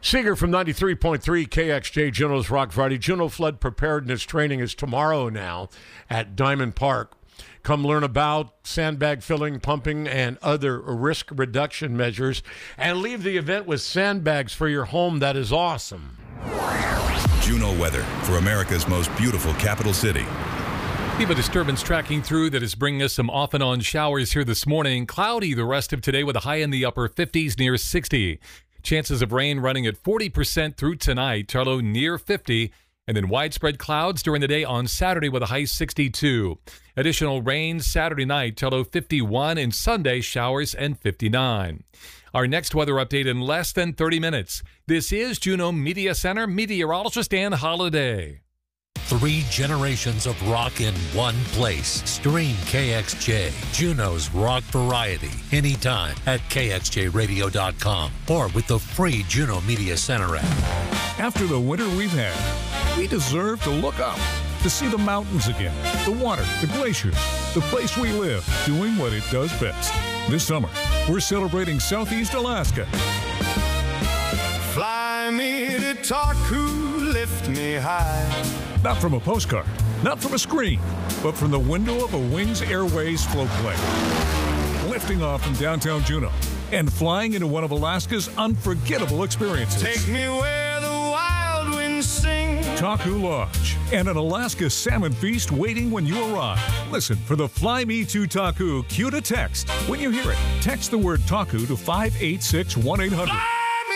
Seeger from 93.3 KXJ, Juneau's Rock Variety. Juneau Flood Preparedness Training is tomorrow now at Diamond Park. Come learn about sandbag filling, pumping, and other risk reduction measures. And leave the event with sandbags for your home. That is awesome. Juneau weather for America's most beautiful capital city. We have a disturbance tracking through that is bringing us some off and on showers here this morning. Cloudy the rest of today with a high in the upper 50s near 60. Chances of rain running at 40% through tonight, Charlo near 50, and then widespread clouds during the day on Saturday with a high 62. Additional rain Saturday night, Charlo 51, and Sunday showers and 59. Our next weather update in less than 30 minutes. This is Juneau Media Center meteorologist Ann Holiday. 3 generations of rock in one place. Stream KXJ, Juneau's Rock Variety, anytime at KXJRadio.com or with the free Juneau Media Center app. After the winter we've had, we deserve to look up, to see the mountains again, the water, the glaciers, the place we live, doing what it does best. This summer, we're celebrating Southeast Alaska. Fly me to Taku, lift me high. Not from a postcard, not from a screen, but from the window of a Wings Airways float plane. Lifting off from downtown Juneau and flying into one of Alaska's unforgettable experiences. Take me where the wild winds sing. Taku Lodge and an Alaska salmon feast waiting when you arrive. Listen for the Fly Me to Taku cue to text. When you hear it, text the word Taku to 586-1800.